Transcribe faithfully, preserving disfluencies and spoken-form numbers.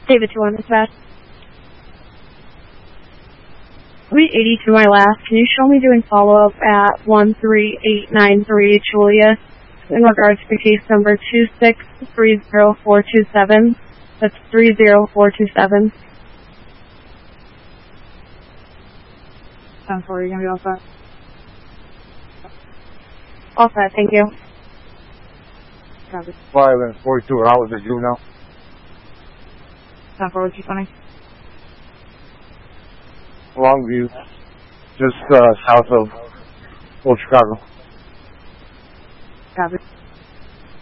David two one dispatch. Suite eighty-two, my last. Can you show me doing follow-up at one three eight nine three Julia in regards to case number two six three zero four two seven? That's three zero four two seven. ten four, you're going to be all set? All set, thank you. Copy. five and forty-two hours at you now. ten four, what's your funny? Longview, just uh, south of Old Chicago. Copy.